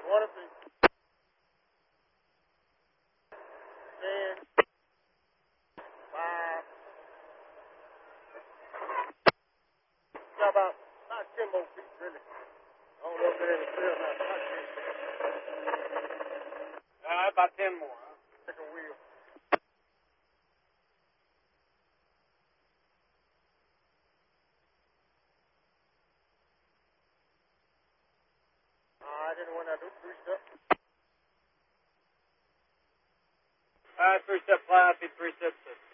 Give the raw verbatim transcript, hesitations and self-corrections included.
One of the ten, five. Got about about ten more feet, really. I don't know if they're in the field now. About ten. All right, about ten more. Huh? Second wheel. All right, anyone that do three steps? All right, three step fly, feed three steps.